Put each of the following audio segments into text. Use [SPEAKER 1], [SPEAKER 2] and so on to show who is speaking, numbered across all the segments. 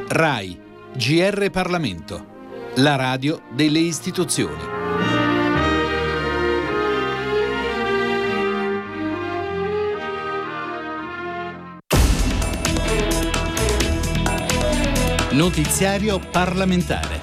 [SPEAKER 1] RAI, GR Parlamento, la radio delle istituzioni. Notiziario parlamentare.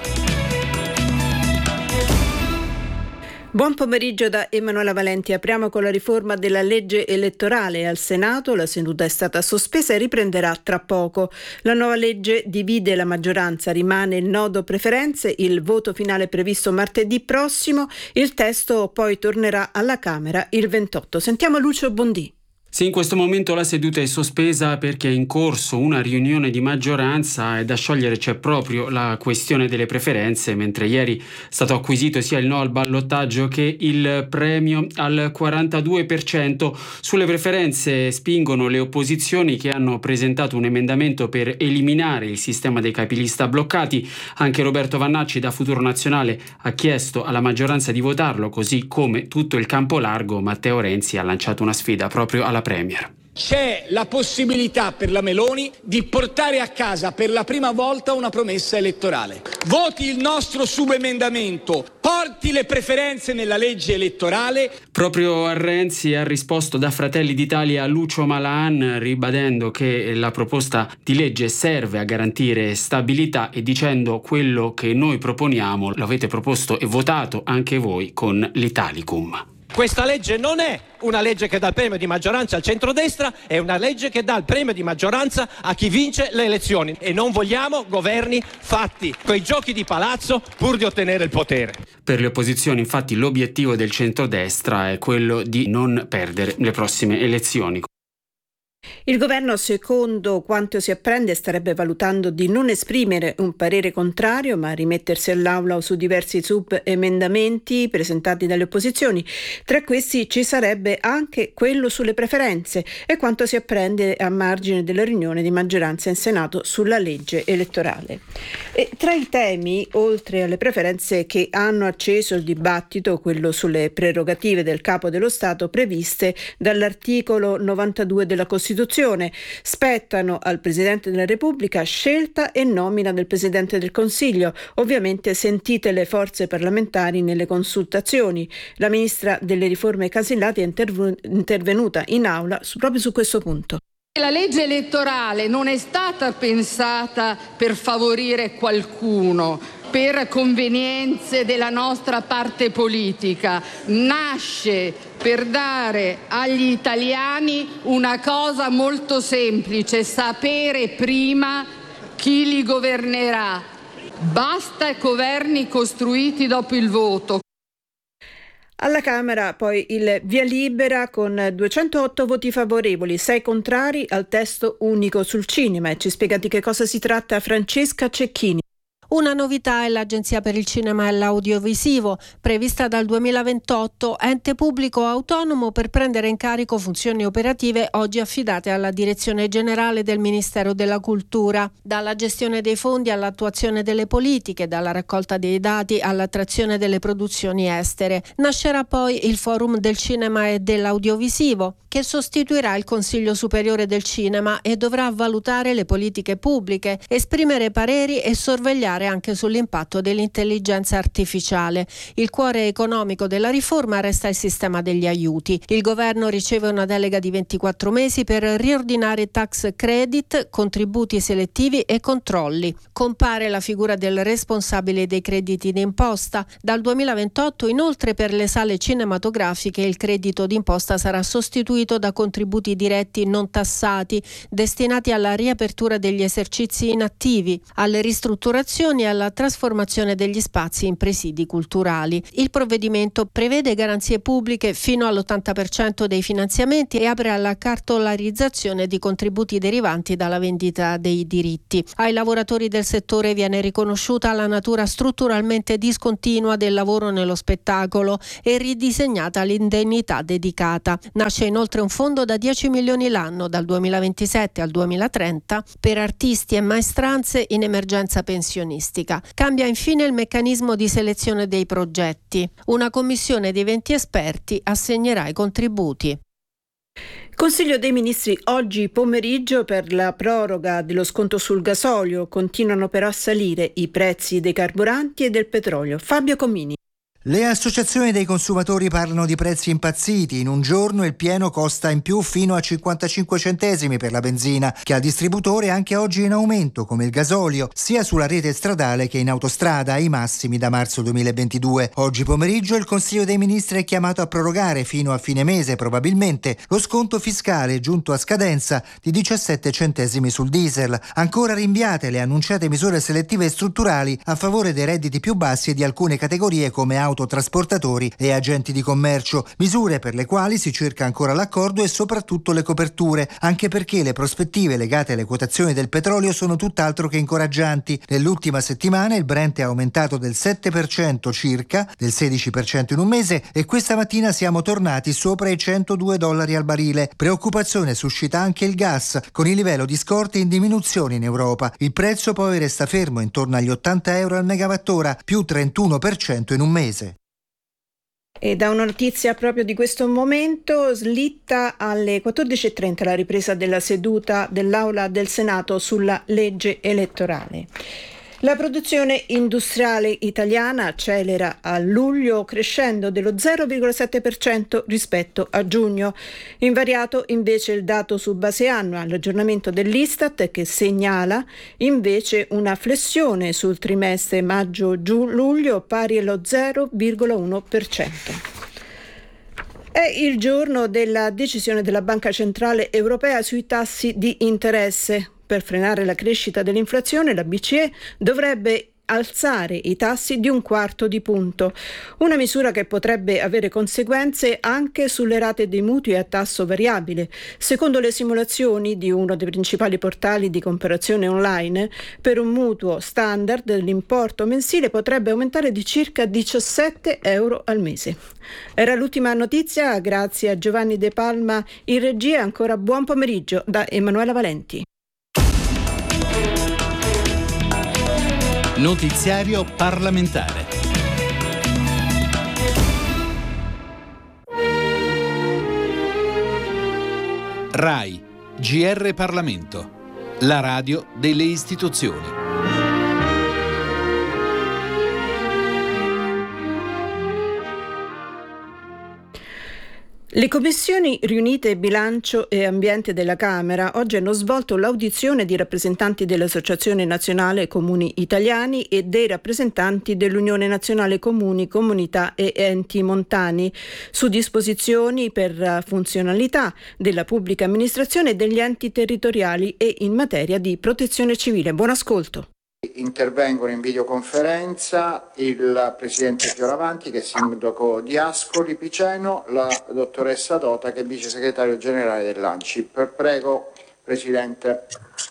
[SPEAKER 2] Buon pomeriggio da Emanuela Valenti. Apriamo con la riforma della legge elettorale al Senato. La seduta è stata sospesa e riprenderà tra poco. La nuova legge divide la maggioranza, rimane il nodo preferenze, il voto finale previsto martedì prossimo, il testo poi tornerà alla Camera il 28. Sentiamo Lucio Bondì.
[SPEAKER 3] Sì, in questo momento la seduta è sospesa perché è in corso una riunione di maggioranza e da sciogliere c'è proprio la questione delle preferenze, mentre ieri è stato acquisito sia il no al ballottaggio che il premio al 42%. Sulle preferenze spingono le opposizioni che hanno presentato un emendamento per eliminare il sistema dei capilista bloccati. Anche Roberto Vannacci da Futuro Nazionale ha chiesto alla maggioranza di votarlo, così come tutto il campo largo. Matteo Renzi ha lanciato una sfida proprio alla Premier.
[SPEAKER 4] C'è la possibilità per la Meloni di portare a casa per la prima volta una promessa elettorale. Voti il nostro subemendamento, porti le preferenze nella legge elettorale.
[SPEAKER 3] Proprio a Renzi ha risposto da Fratelli d'Italia Lucio Malan, ribadendo che la proposta di legge serve a garantire stabilità e dicendo: quello che noi proponiamo lo avete proposto e votato anche voi con l'Italicum.
[SPEAKER 5] Questa legge non è una legge che dà il premio di maggioranza al centrodestra, è una legge che dà il premio di maggioranza a chi vince le elezioni, e non vogliamo governi fatti coi giochi di palazzo pur di ottenere il potere.
[SPEAKER 3] Per le opposizioni, infatti, l'obiettivo del centrodestra è quello di non perdere le prossime elezioni.
[SPEAKER 2] Il governo, secondo quanto si apprende, starebbe valutando di non esprimere un parere contrario, ma rimettersi all'Aula su diversi subemendamenti presentati dalle opposizioni. Tra questi ci sarebbe anche quello sulle preferenze e quanto si apprende a margine della riunione di maggioranza in Senato sulla legge elettorale. E tra i temi, oltre alle preferenze che hanno acceso il dibattito, quello sulle prerogative del Capo dello Stato previste dall'articolo 92 della Costituzione. Spettano al Presidente della Repubblica scelta e nomina del Presidente del Consiglio, ovviamente sentite le forze parlamentari nelle consultazioni. La Ministra delle Riforme Casellati è intervenuta in aula proprio su questo punto.
[SPEAKER 6] La legge elettorale non è stata pensata per favorire qualcuno, per convenienze della nostra parte politica, nasce per dare agli italiani una cosa molto semplice: sapere prima chi li governerà. Basta governi costruiti dopo il voto.
[SPEAKER 2] Alla Camera poi il via libera con 208 voti favorevoli, 6 contrari al testo unico sul cinema. E ci spiega di che cosa si tratta Francesca Cecchini.
[SPEAKER 7] Una novità è l'Agenzia per il Cinema e l'Audiovisivo, prevista dal 2028, ente pubblico autonomo per prendere in carico funzioni operative oggi affidate alla Direzione Generale del Ministero della Cultura, dalla gestione dei fondi all'attuazione delle politiche, dalla raccolta dei dati all'attrazione delle produzioni estere. Nascerà poi il Forum del Cinema e dell'Audiovisivo, che sostituirà il Consiglio Superiore del Cinema e dovrà valutare le politiche pubbliche, esprimere pareri e sorvegliare anche sull'impatto dell'intelligenza artificiale. Il cuore economico della riforma resta il sistema degli aiuti. Il governo riceve una delega di 24 mesi per riordinare tax credit, contributi selettivi e controlli. Compare la figura del responsabile dei crediti d'imposta. Dal 2028 inoltre per le sale cinematografiche il credito d'imposta sarà sostituito da contributi diretti non tassati destinati alla riapertura degli esercizi inattivi, alle ristrutturazioni e alla trasformazione degli spazi in presidi culturali. Il provvedimento prevede garanzie pubbliche fino all'80% dei finanziamenti e apre alla cartolarizzazione di contributi derivanti dalla vendita dei diritti. Ai lavoratori del settore viene riconosciuta la natura strutturalmente discontinua del lavoro nello spettacolo e ridisegnata l'indennità dedicata. Nasce inoltre un fondo da 10 milioni l'anno dal 2027 al 2030 per artisti e maestranze in emergenza pensionistica. Cambia infine il meccanismo di selezione dei progetti. Una commissione di 20 esperti assegnerà i contributi.
[SPEAKER 2] Consiglio dei Ministri oggi pomeriggio per la proroga dello sconto sul gasolio. Continuano però a salire i prezzi dei carburanti e del petrolio. Fabio Comini.
[SPEAKER 8] Le associazioni dei consumatori parlano di prezzi impazziti. In un giorno il pieno costa in più fino a 55 centesimi per la benzina, che al distributore è anche oggi in aumento, come il gasolio, sia sulla rete stradale che in autostrada, ai massimi da marzo 2022. Oggi pomeriggio il Consiglio dei Ministri è chiamato a prorogare fino a fine mese, probabilmente, lo sconto fiscale giunto a scadenza di 17 centesimi sul diesel. Ancora rinviate le annunciate misure selettive e strutturali a favore dei redditi più bassi e di alcune categorie come autotrasportatori e agenti di commercio, misure per le quali si cerca ancora l'accordo e soprattutto le coperture, anche perché le prospettive legate alle quotazioni del petrolio sono tutt'altro che incoraggianti. Nell'ultima settimana il Brent è aumentato del 7% circa, del 16% in un mese, e questa mattina siamo tornati sopra i $102 al barile. Preoccupazione suscita anche il gas, con il livello di scorte in diminuzione in Europa. Il prezzo poi resta fermo intorno agli €80 al megawattora, più 31% in un mese.
[SPEAKER 2] E da una notizia proprio di questo momento, slitta alle 14:30 la ripresa della seduta dell'Aula del Senato sulla legge elettorale. La produzione industriale italiana accelera a luglio, crescendo dello 0,7% rispetto a giugno. Invariato invece il dato su base annua, l'aggiornamento dell'Istat, che segnala invece una flessione sul trimestre maggio-luglio pari allo 0,1%. È il giorno della decisione della Banca Centrale Europea sui tassi di interesse. Per frenare la crescita dell'inflazione, la BCE dovrebbe alzare i tassi di 1/4 punto, una misura che potrebbe avere conseguenze anche sulle rate dei mutui a tasso variabile. Secondo le simulazioni di uno dei principali portali di comparazione online, per un mutuo standard l'importo mensile potrebbe aumentare di circa €17 al mese. Era l'ultima notizia, grazie a Giovanni De Palma in regia. Ancora buon pomeriggio da Emanuela Valenti.
[SPEAKER 1] Notiziario parlamentare. RAI, GR Parlamento, la radio delle istituzioni.
[SPEAKER 2] Le commissioni riunite Bilancio e Ambiente della Camera oggi hanno svolto l'audizione di rappresentanti dell'Associazione Nazionale Comuni Italiani e dei rappresentanti dell'Unione Nazionale Comuni, Comunità e Enti Montani su disposizioni per funzionalità della pubblica amministrazione e degli enti territoriali e in materia di protezione civile. Buon ascolto.
[SPEAKER 9] Intervengono in videoconferenza il presidente Fioravanti, che è sindaco di Ascoli Piceno, la dottoressa Dota, che è vice segretario generale dell'ANCIP. Prego, presidente.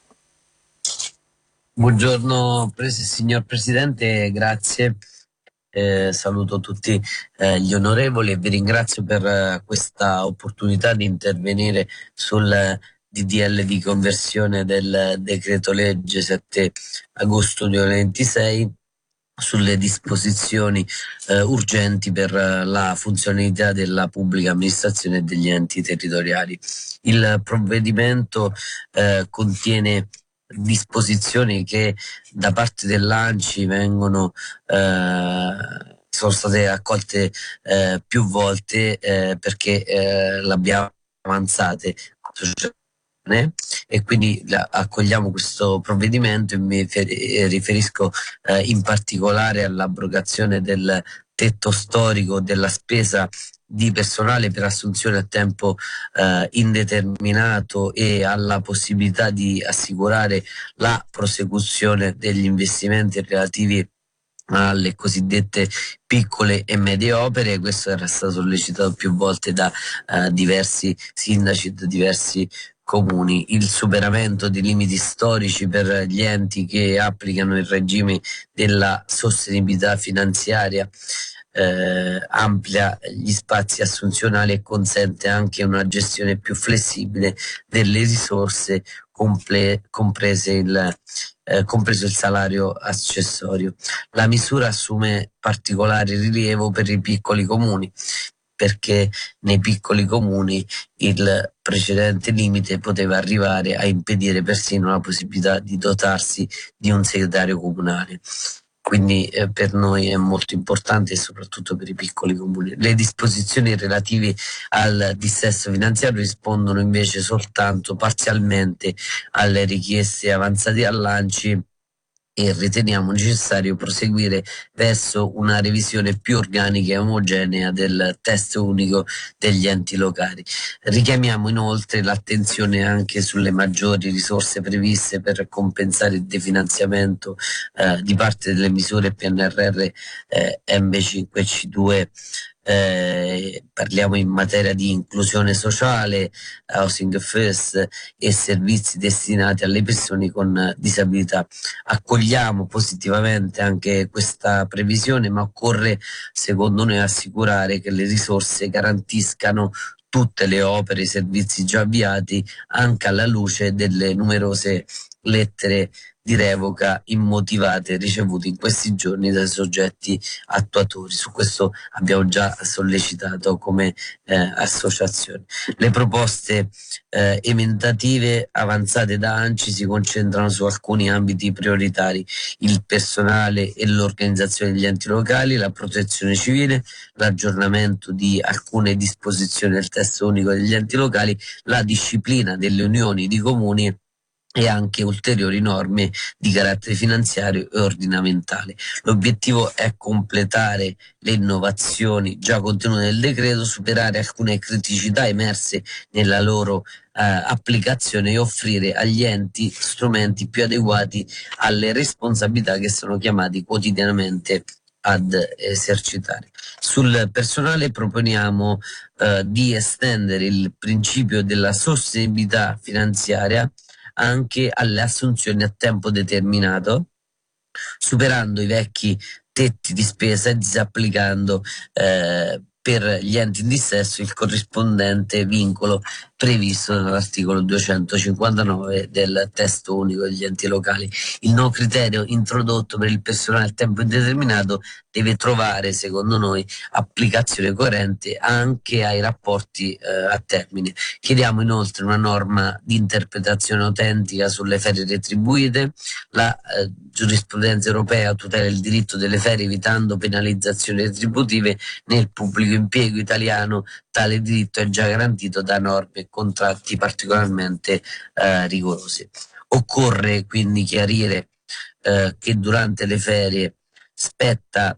[SPEAKER 10] Buongiorno signor Presidente, grazie. Saluto tutti gli onorevoli e vi ringrazio per questa opportunità di intervenire sul DDL di conversione del decreto legge 7 agosto 2026 sulle disposizioni urgenti per la funzionalità della pubblica amministrazione e degli enti territoriali. Il provvedimento contiene disposizioni che da parte dell'ANCI sono state accolte più volte perché l'abbiamo avanzate e quindi accogliamo questo provvedimento e mi riferisco in particolare all'abrogazione del tetto storico della spesa di personale per assunzione a tempo indeterminato e alla possibilità di assicurare la prosecuzione degli investimenti relativi alle cosiddette piccole e medie opere. Questo era stato sollecitato più volte da diversi sindaci, da diversi comuni. Il superamento di limiti storici per gli enti che applicano il regime della sostenibilità finanziaria amplia gli spazi assunzionali e consente anche una gestione più flessibile delle risorse, compreso il salario accessorio. La misura assume particolare rilievo per i piccoli comuni, perché nei piccoli comuni il precedente limite poteva arrivare a impedire persino la possibilità di dotarsi di un segretario comunale. Quindi per noi è molto importante e soprattutto per i piccoli comuni. Le disposizioni relative al dissesto finanziario rispondono invece soltanto parzialmente alle richieste avanzate all'ANCI e riteniamo necessario proseguire verso una revisione più organica e omogenea del testo unico degli enti locali. Richiamiamo inoltre l'attenzione anche sulle maggiori risorse previste per compensare il definanziamento di parte delle misure PNRR M5C2. Parliamo in materia di inclusione sociale, housing first e servizi destinati alle persone con disabilità. Accogliamo positivamente anche questa previsione, ma occorre secondo noi assicurare che le risorse garantiscano tutte le opere e i servizi già avviati, anche alla luce delle numerose lettere di revoca immotivate ricevute in questi giorni dai soggetti attuatori. Su questo abbiamo già sollecitato come associazione. Le proposte emendative avanzate da ANCI si concentrano su alcuni ambiti prioritari: il personale e l'organizzazione degli enti locali, la protezione civile, l'aggiornamento di alcune disposizioni del testo unico degli enti locali, la disciplina delle unioni di comuni e anche ulteriori norme di carattere finanziario e ordinamentale. L'obiettivo è completare le innovazioni già contenute nel decreto, superare alcune criticità emerse nella loro applicazione e offrire agli enti strumenti più adeguati alle responsabilità che sono chiamati quotidianamente ad esercitare. Sul personale proponiamo di estendere il principio della sostenibilità finanziaria anche alle assunzioni a tempo determinato, superando i vecchi tetti di spesa e disapplicando per gli enti in dissesto il corrispondente vincolo previsto dall'articolo 259 del testo unico degli enti locali. Il nuovo criterio introdotto per il personale a tempo indeterminato deve trovare, secondo noi, applicazione coerente anche ai rapporti a termine. Chiediamo inoltre una norma di interpretazione autentica sulle ferie retribuite. La giurisprudenza europea tutela il diritto delle ferie evitando penalizzazioni retributive. Nel pubblico impiego italiano tale diritto è già garantito da norme e contratti particolarmente rigorosi. Occorre quindi chiarire che durante le ferie spetta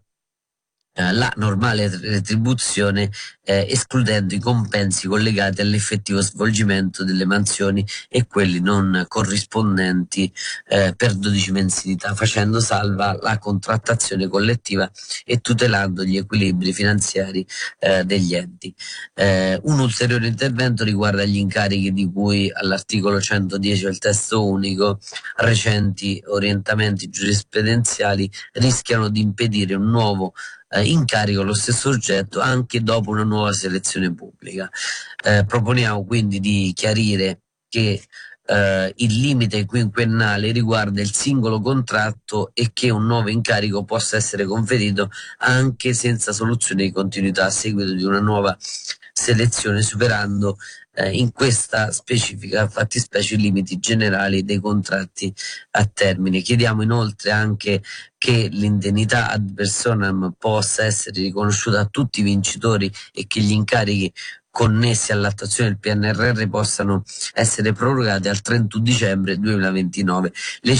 [SPEAKER 10] la normale retribuzione escludendo i compensi collegati all'effettivo svolgimento delle mansioni e quelli non corrispondenti per 12 mensilità, facendo salva la contrattazione collettiva e tutelando gli equilibri finanziari degli enti. Un ulteriore intervento riguarda gli incarichi di cui all'articolo 110 del testo unico. Recenti orientamenti giurisprudenziali rischiano di impedire un nuovo incarico allo stesso oggetto anche dopo una nuova selezione pubblica. Proponiamo quindi di chiarire che il limite quinquennale riguarda il singolo contratto e che un nuovo incarico possa essere conferito anche senza soluzione di continuità a seguito di una nuova selezione, superando in questa specifica fattispecie i limiti generali dei contratti a termine. Chiediamo inoltre anche che l'indennità ad personam possa essere riconosciuta a tutti i vincitori e che gli incarichi connessi all'attuazione del PNRR possano essere prorogati al 31 dicembre 2029.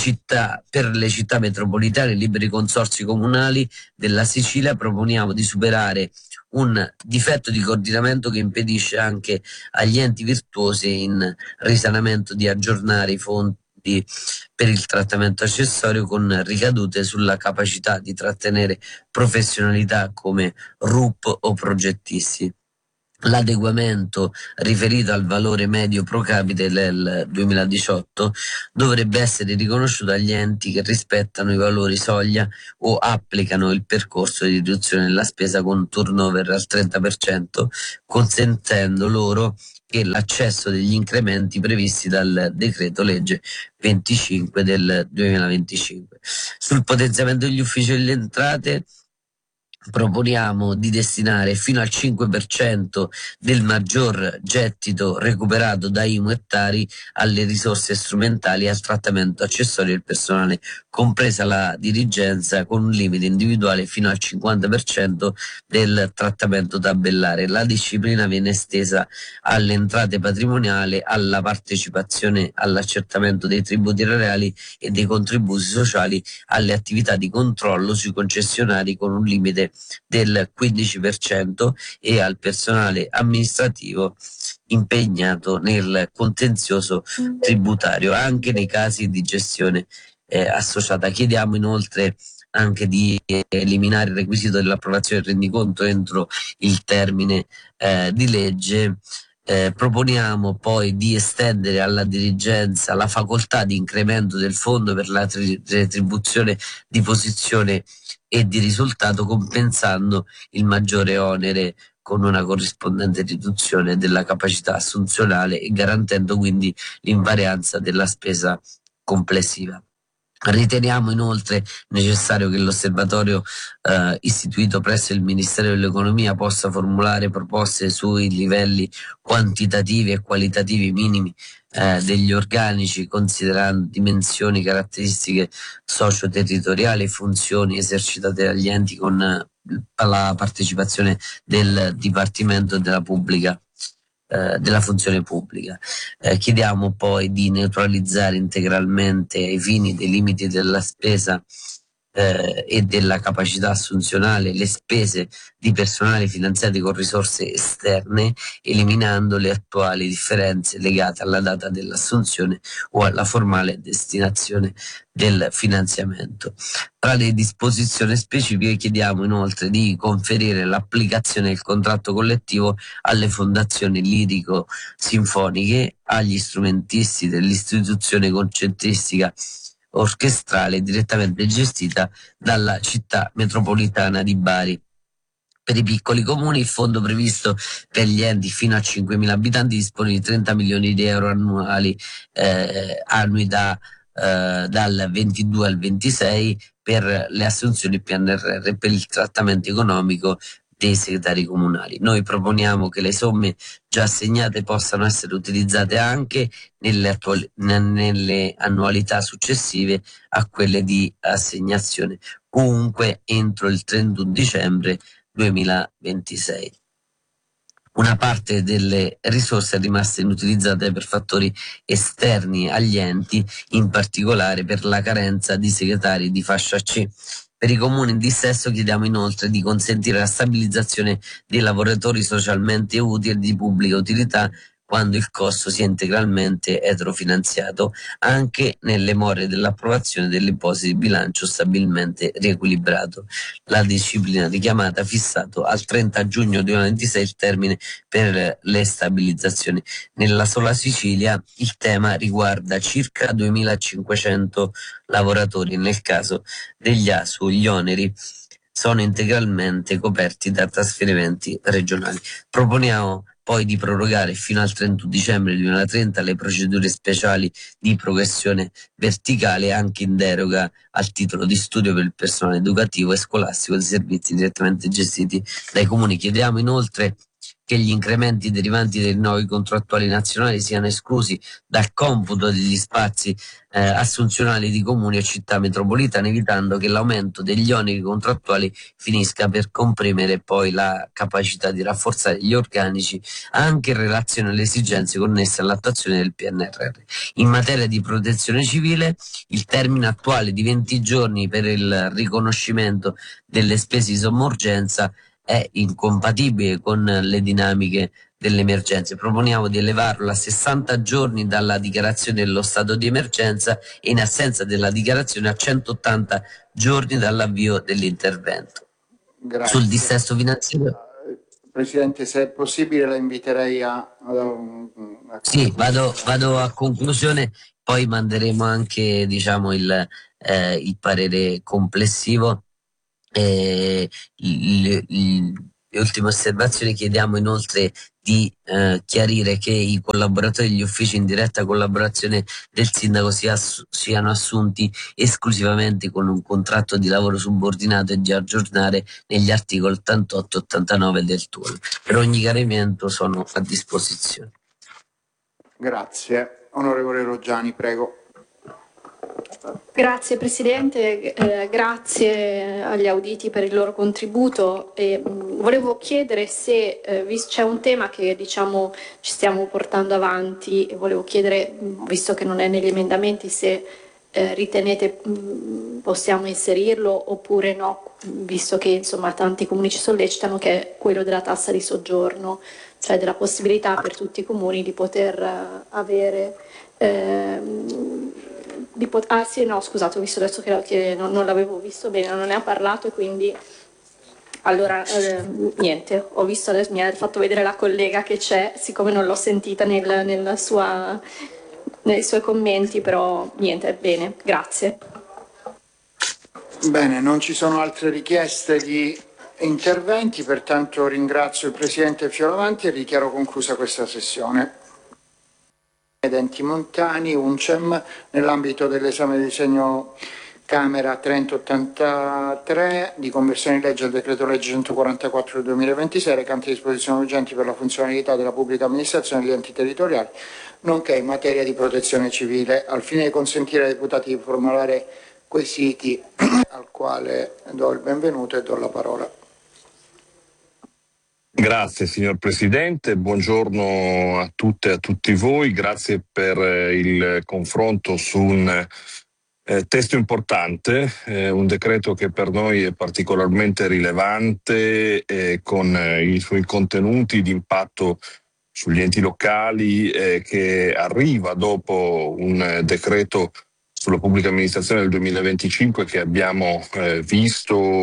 [SPEAKER 10] Per le città metropolitane e liberi consorzi comunali della Sicilia proponiamo di superare un difetto di coordinamento che impedisce anche agli enti virtuosi in risanamento di aggiornare i fondi per il trattamento accessorio con ricadute sulla capacità di trattenere professionalità come RUP o progettisti. L'adeguamento riferito al valore medio pro capite del 2018 dovrebbe essere riconosciuto agli enti che rispettano i valori soglia o applicano il percorso di riduzione della spesa con turnover al 30%, consentendo loro che l'accesso degli incrementi previsti dal decreto legge 25 del 2025. Sul potenziamento degli uffici delle entrate proponiamo di destinare fino al 5% del maggior gettito recuperato da IMU e Tari alle risorse strumentali e al trattamento accessorio del personale, compresa la dirigenza, con un limite individuale fino al 50% del trattamento tabellare. La disciplina viene estesa alle entrate patrimoniali, alla partecipazione all'accertamento dei tributi erariali e dei contributi sociali, alle attività di controllo sui concessionari con un limite del 15% e al personale amministrativo impegnato nel contenzioso tributario, anche nei casi di gestione associata. Chiediamo inoltre anche di eliminare il requisito dell'approvazione del rendiconto entro il termine di legge. Proponiamo poi di estendere alla dirigenza la facoltà di incremento del fondo per la retribuzione di posizione e di risultato, compensando il maggiore onere con una corrispondente riduzione della capacità assunzionale e garantendo quindi l'invarianza della spesa complessiva. Riteniamo inoltre necessario che l'osservatorio istituito presso il Ministero dell'Economia possa formulare proposte sui livelli quantitativi e qualitativi minimi degli organici, considerando dimensioni, caratteristiche socio-territoriali e funzioni esercitate dagli enti con la partecipazione del Dipartimento della Pubblica della funzione pubblica. Chiediamo poi di neutralizzare integralmente ai fini dei limiti della spesa e della capacità assunzionale le spese di personale finanziate con risorse esterne, eliminando le attuali differenze legate alla data dell'assunzione o alla formale destinazione del finanziamento. Tra le disposizioni specifiche chiediamo inoltre di conferire l'applicazione del contratto collettivo alle fondazioni lirico-sinfoniche, agli strumentisti dell'istituzione concertistica orchestrale direttamente gestita dalla città metropolitana di Bari. Per i piccoli comuni il fondo previsto per gli enti fino a 5.000 abitanti dispone di 30 milioni di euro annuali annui dal 22 al 26 per le assunzioni PNRR e per il trattamento economico dei segretari comunali. Noi proponiamo che le somme già assegnate possano essere utilizzate anche nelle annualità successive a quelle di assegnazione, comunque entro il 31 dicembre 2026. Una parte delle risorse è rimasta inutilizzata per fattori esterni agli enti, in particolare per la carenza di segretari di fascia C. Per i comuni in dissesto chiediamo inoltre di consentire la stabilizzazione dei lavoratori socialmente utili e di pubblica utilità quando il costo sia integralmente eterofinanziato, anche nelle more dell'approvazione dell'ipotesi di bilancio stabilmente riequilibrato. La disciplina richiamata ha fissato al 30 giugno 2026 il termine per le stabilizzazioni. Nella sola Sicilia il tema riguarda circa 2.500 lavoratori. Nel caso degli ASU gli oneri sono integralmente coperti da trasferimenti regionali. Proponiamo poi di prorogare fino al 31 dicembre 2030 le procedure speciali di progressione verticale anche in deroga al titolo di studio per il personale educativo e scolastico dei servizi direttamente gestiti dai comuni. Chiediamo inoltre che gli incrementi derivanti dai rinnovi contrattuali nazionali siano esclusi dal computo degli spazi assunzionali di comuni e città metropolitane, evitando che l'aumento degli oneri contrattuali finisca per comprimere poi la capacità di rafforzare gli organici anche in relazione alle esigenze connesse all'attuazione del PNRR. In materia di protezione civile, il termine attuale di 20 giorni per il riconoscimento delle spese di sommorgenza è incompatibile con le dinamiche delle emergenze. Proponiamo di elevarlo a 60 giorni dalla dichiarazione dello stato di emergenza e in assenza della dichiarazione a 180 giorni dall'avvio dell'intervento.
[SPEAKER 9] Grazie.
[SPEAKER 10] Sul dissesto finanziario.
[SPEAKER 9] Presidente, se è possibile la inviterei a
[SPEAKER 10] Sì, vado a conclusione, poi manderemo anche il parere complessivo. Le ultime osservazioni: chiediamo inoltre di chiarire che i collaboratori degli uffici in diretta collaborazione del sindaco siano assunti esclusivamente con un contratto di lavoro subordinato e di aggiornare negli articoli 88 e 89 del TUEL. Per ogni chiarimento sono a disposizione.
[SPEAKER 9] Grazie. Onorevole Roggiani, prego.
[SPEAKER 11] Grazie Presidente, grazie agli auditi per il loro contributo. Volevo chiedere se c'è un tema che ci stiamo portando avanti e volevo chiedere, visto che non è negli emendamenti, se ritenete possiamo inserirlo oppure no, visto che tanti comuni ci sollecitano, che è quello della tassa di soggiorno, cioè della possibilità per tutti i comuni di poter avere scusate, ho visto adesso che non l'avevo visto bene, non ne ha parlato e quindi allora niente, ho visto adesso, mi ha fatto vedere la collega che c'è, siccome non l'ho sentita nei suoi commenti, però niente, bene, grazie.
[SPEAKER 9] Bene, non ci sono altre richieste di interventi, pertanto ringrazio il Presidente Fioravanti e dichiaro conclusa questa sessione. Enti Montani, UNCEM, nell'ambito dell'esame del disegno Camera 3083 di conversione in legge del decreto legge 144 del 2026 recante disposizioni urgenti per la funzionalità della pubblica amministrazione e degli enti territoriali, nonché in materia di protezione civile, al fine di consentire ai deputati di formulare quesiti, al quale do il benvenuto e do la parola.
[SPEAKER 12] Grazie signor Presidente, buongiorno a tutte e a tutti voi, grazie per il confronto su un testo importante, un decreto che per noi è particolarmente rilevante con i suoi contenuti di impatto sugli enti locali, che arriva dopo un decreto sulla pubblica amministrazione del 2025 che abbiamo visto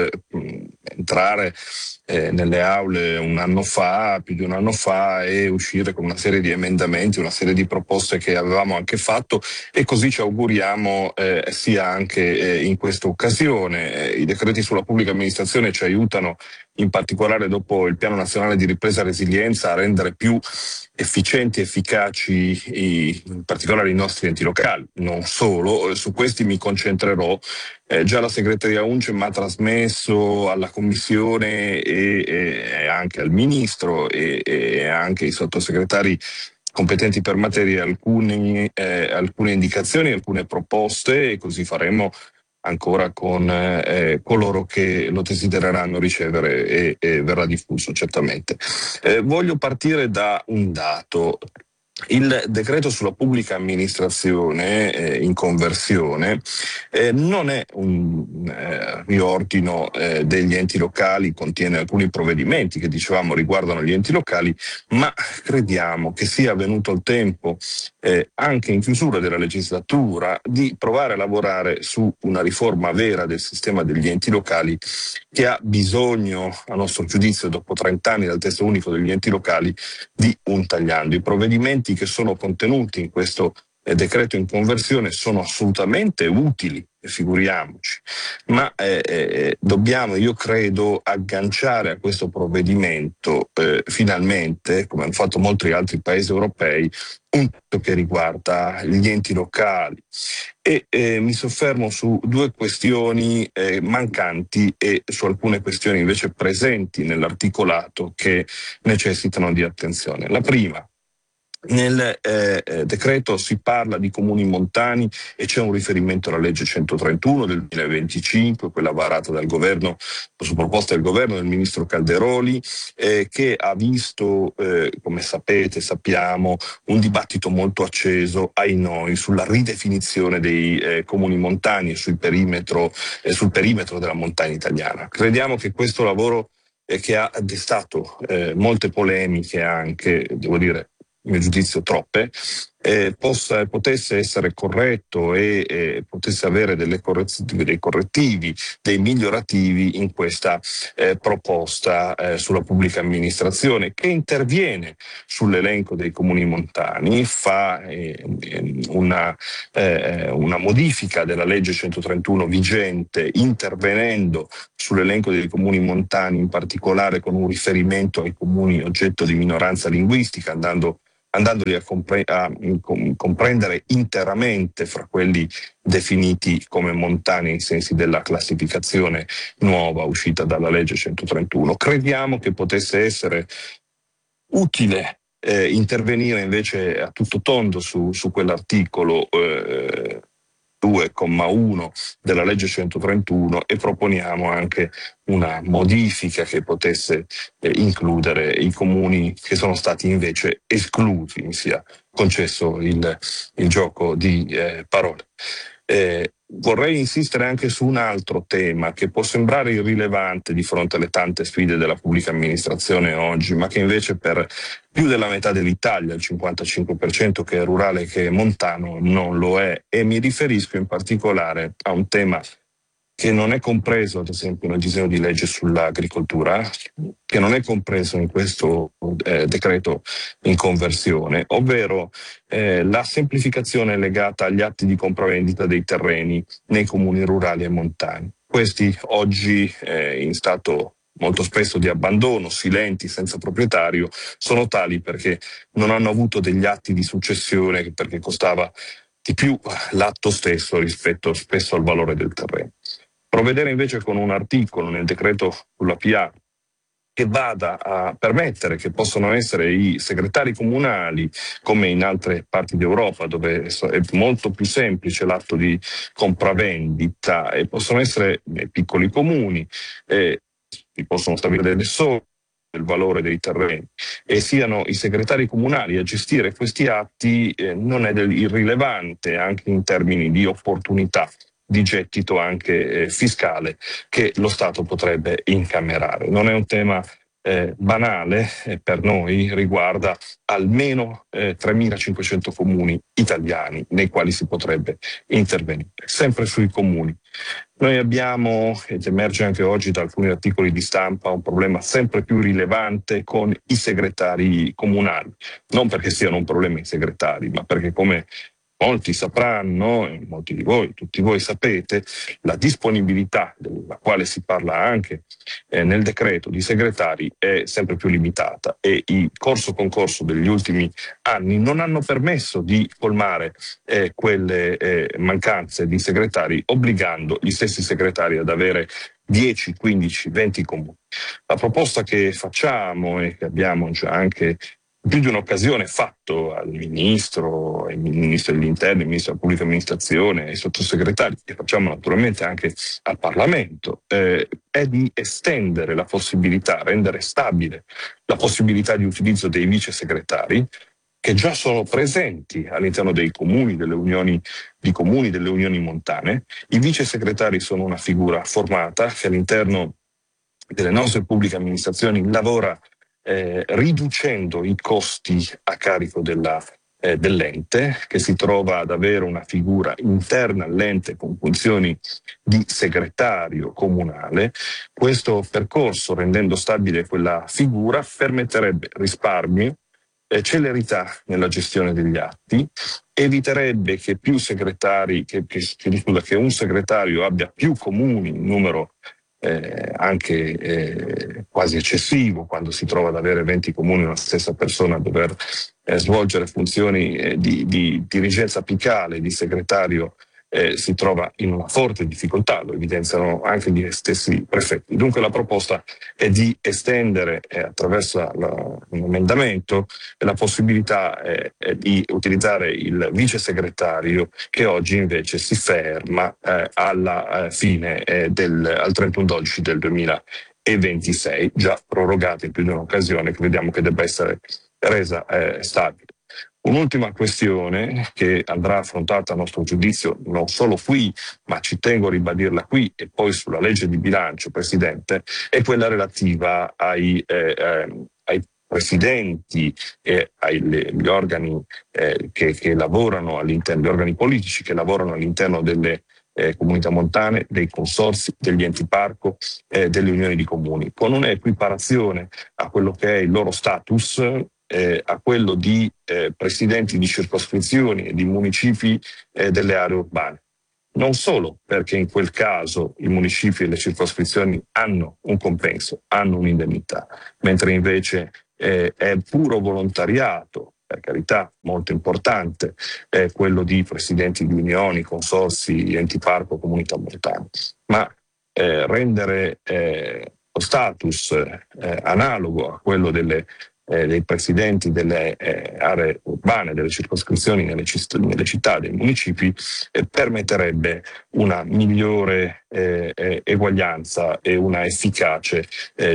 [SPEAKER 12] entrare nelle aule più di un anno fa, e uscire con una serie di emendamenti, una serie di proposte che avevamo anche fatto, e così ci auguriamo sia anche in questa occasione. I decreti sulla pubblica amministrazione ci aiutano, in particolare dopo il Piano Nazionale di Ripresa e Resilienza, a rendere più efficienti e efficaci in particolare i nostri enti locali. Non solo, su questi mi concentrerò. Già la segreteria UNCEM ha trasmesso alla Commissione e anche al Ministro e anche ai sottosegretari competenti per materia alcune indicazioni, alcune proposte, e così faremo ancora con coloro che lo desidereranno ricevere, e verrà diffuso certamente. Voglio partire da un dato. Il decreto sulla pubblica amministrazione in conversione non è un riordino degli enti locali, contiene alcuni provvedimenti che dicevamo riguardano gli enti locali, ma crediamo che sia venuto il tempo, anche in chiusura della legislatura, di provare a lavorare su una riforma vera del sistema degli enti locali, che ha bisogno, a nostro giudizio, dopo 30 anni dal testo unico degli enti locali, di un tagliando. I provvedimenti che sono contenuti in questo decreto in conversione sono assolutamente utili, figuriamoci, ma dobbiamo, io credo, agganciare a questo provvedimento finalmente, come hanno fatto molti altri paesi europei, un punto che riguarda gli enti locali, e mi soffermo su due questioni mancanti e su alcune questioni invece presenti nell'articolato che necessitano di attenzione. La prima: nel decreto si parla di comuni montani e c'è un riferimento alla legge 131 del 2025, quella varata dal governo, su proposta del governo del ministro Calderoli, che ha visto, come sappiamo, un dibattito molto acceso, ai noi, sulla ridefinizione dei comuni montani e sul perimetro della montagna italiana. Crediamo che questo lavoro, che ha destato molte polemiche, anche, devo dire, a mio giudizio troppe, potesse essere corretto e potesse avere dei correttivi, dei migliorativi in questa proposta sulla pubblica amministrazione, che interviene sull'elenco dei comuni montani, fa una modifica della legge 131 vigente, intervenendo sull'elenco dei comuni montani, in particolare con un riferimento ai comuni oggetto di minoranza linguistica, andandoli a comprendere interamente fra quelli definiti come montani ai sensi della classificazione nuova uscita dalla legge 131. Crediamo che potesse essere utile intervenire invece a tutto tondo su quell'articolo 2,1 della legge 131 e proponiamo anche una modifica che potesse includere i comuni che sono stati invece esclusi, mi sia concesso il gioco di parole. Vorrei insistere anche su un altro tema che può sembrare irrilevante di fronte alle tante sfide della pubblica amministrazione oggi, ma che invece per più della metà dell'Italia, il 55% che è rurale e che è montano, non lo è. E mi riferisco in particolare a un tema che non è compreso, ad esempio, nel disegno di legge sull'agricoltura, che non è compreso in questo decreto in conversione, ovvero la semplificazione legata agli atti di compravendita dei terreni nei comuni rurali e montani. Questi oggi in stato molto spesso di abbandono, silenti, senza proprietario, sono tali perché non hanno avuto degli atti di successione, perché costava di più l'atto stesso rispetto spesso al valore del terreno. Provvedere invece con un articolo nel decreto sulla PA che vada a permettere che possano essere i segretari comunali, come in altre parti d'Europa dove è molto più semplice l'atto di compravendita, e possono essere nei piccoli comuni, si possono stabilire delle soglie del valore dei terreni e siano i segretari comunali a gestire questi atti, non è irrilevante anche in termini di opportunità di gettito anche fiscale che lo Stato potrebbe incamerare. Non è un tema banale per noi, riguarda almeno 3.500 comuni italiani nei quali si potrebbe intervenire. Sempre sui comuni. Noi abbiamo, ed emerge anche oggi da alcuni articoli di stampa, un problema sempre più rilevante con i segretari comunali. Non perché siano un problema i segretari, ma perché, come molti sapranno, e molti di voi, tutti voi sapete, la disponibilità della quale si parla anche nel decreto di segretari è sempre più limitata e il corso-concorso degli ultimi anni non hanno permesso di colmare quelle mancanze di segretari, obbligando gli stessi segretari ad avere 10, 15, 20 comuni. La proposta che facciamo e che abbiamo già anche più di un'occasione fatto al Ministro, al Ministro degli Interni, al Ministro della Pubblica Amministrazione, ai sottosegretari, che facciamo naturalmente anche al Parlamento, è di estendere la possibilità, rendere stabile la possibilità di utilizzo dei vice segretari, che già sono presenti all'interno dei comuni, delle unioni di comuni, delle unioni montane. I vice segretari sono una figura formata che all'interno delle nostre pubbliche amministrazioni lavora riducendo i costi a carico dell'ente, che si trova ad avere una figura interna all'ente con funzioni di segretario comunale. Questo percorso, rendendo stabile quella figura, permetterebbe risparmio, celerità nella gestione degli atti, eviterebbe che più segretari, che un segretario abbia più comuni in numero anche quasi eccessivo, quando si trova ad avere 20 comuni una stessa persona a dover svolgere funzioni di dirigenza apicale, di segretario, si trova in una forte difficoltà, lo evidenziano anche gli stessi prefetti. Dunque la proposta è di estendere attraverso un emendamento la possibilità di utilizzare il vice segretario, che oggi invece si ferma alla fine al 31/12 del 2026, già prorogata in più di un'occasione, che vediamo che debba essere resa stabile. Un'ultima questione che andrà affrontata a nostro giudizio non solo qui, ma ci tengo a ribadirla qui e poi sulla legge di bilancio, Presidente, è quella relativa ai presidenti e agli organi che lavorano all'interno, gli organi politici che lavorano all'interno delle comunità montane, dei consorzi, degli enti parco, delle unioni di comuni, con un'equiparazione a quello che è il loro status, a quello di presidenti di circoscrizioni e di municipi delle aree urbane. Non solo perché in quel caso i municipi e le circoscrizioni hanno un compenso, hanno un'indennità, mentre invece è puro volontariato, per carità molto importante, quello di presidenti di unioni, consorsi, enti parco, comunità montane, ma rendere lo status analogo a quello dei presidenti delle aree urbane, delle circoscrizioni nelle città, dei municipi, permetterebbe una migliore eguaglianza e una efficace